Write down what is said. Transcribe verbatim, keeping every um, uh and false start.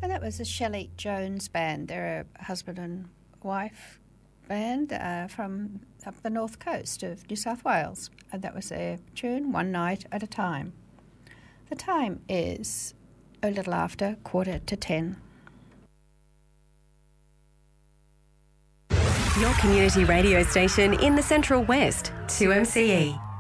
And that was the Shelley Jones Band. They're a husband and wife band uh, from up the north coast of New South Wales. And that was their tune, One Night at a Time. The time is a little after quarter to ten. Your community radio station in the Central West, two M C E.